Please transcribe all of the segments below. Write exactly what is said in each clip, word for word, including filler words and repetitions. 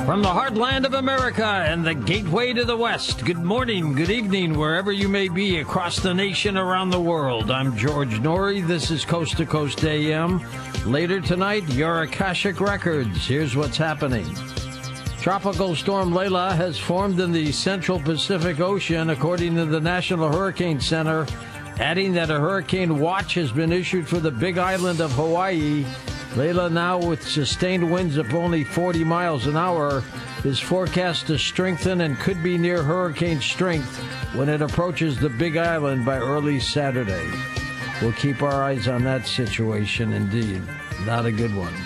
From the heartland of America and the gateway to the West, good morning, good evening, wherever you may be across the nation, around the world. I'm George Noory. This is Coast to Coast A M. Later tonight, your Akashic Records. Here's what's happening. Tropical storm Layla has formed in the central Pacific Ocean, according to the National Hurricane Center, adding that a hurricane watch has been issued for the Big Island of Hawaii. Layla, now with sustained winds of only forty miles an hour, is forecast to strengthen and could be near hurricane strength when it approaches the Big Island by early Saturday. We'll keep our eyes on that situation indeed. Not a good one.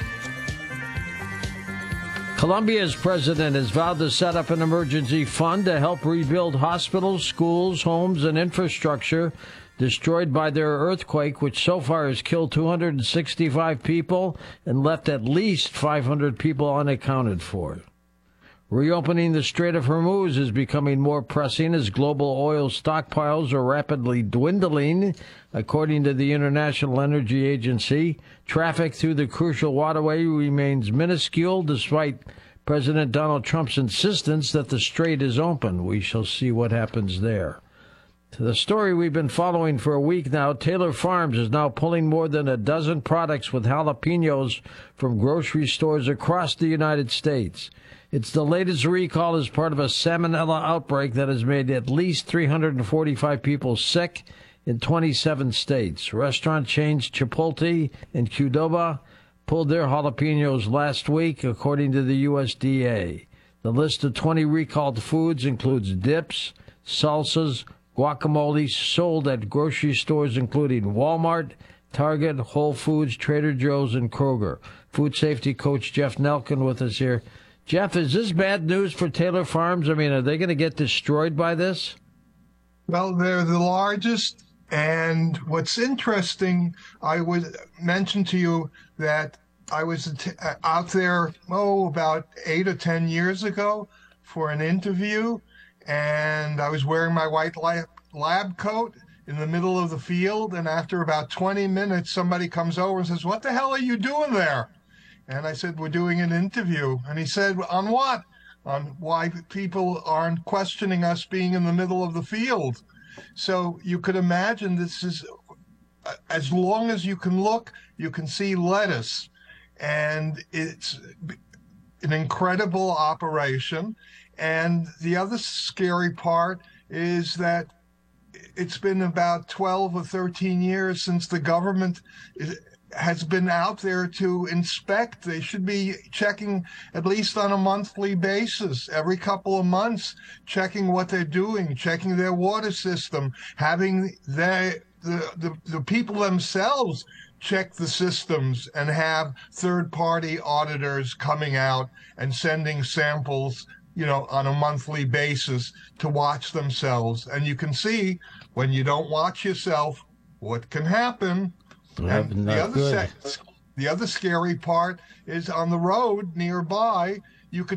Colombia's president has vowed to set up an emergency fund to help rebuild hospitals, schools, homes, and infrastructure destroyed by their earthquake, which so far has killed two hundred sixty-five people and left at least five hundred people unaccounted for. Reopening the Strait of Hormuz is becoming more pressing as global oil stockpiles are rapidly dwindling, according to the International Energy Agency. Traffic through the crucial waterway remains minuscule despite President Donald Trump's insistence that the strait is open. We shall see what happens there. The story we've been following for a week now, Taylor Farms is now pulling more than a dozen products with jalapenos from grocery stores across the United States. It's the latest recall as part of a salmonella outbreak that has made at least three hundred forty-five people sick in twenty-seven states. Restaurant chains Chipotle and Qdoba pulled their jalapenos last week, according to the U S D A. The list of twenty recalled foods includes dips, salsas, guacamole sold at grocery stores including Walmart, Target, Whole Foods, Trader Joe's, and Kroger. Food safety coach Jeff Nelkin with us here. Jeff, is this bad news for Taylor Farms? I mean, are they going to get destroyed by this? Well, they're the largest, and what's interesting, I would mention to you that I was out there, oh, about eight or ten years ago for an interview, and I was wearing my white lab, lab coat in the middle of the field, and after about twenty minutes, somebody comes over and says, "What the hell are you doing there?" And I said, "We're doing an interview." And he said, "On what?" "On why people aren't questioning us being in the middle of the field." So you could imagine this is, as long as you can look, you can see lettuce. And it's an incredible operation. And the other scary part is that it's been about twelve or thirteen years since the government has been out there to inspect. They should be checking at least on a monthly basis, every couple of months, checking what they're doing, checking their water system, having their, the, the, the people themselves check the systems and have third-party auditors coming out and sending samples, you know, on a monthly basis to watch themselves. And you can see when you don't watch yourself, what can happen. And the other, se- the other scary part is on the road nearby,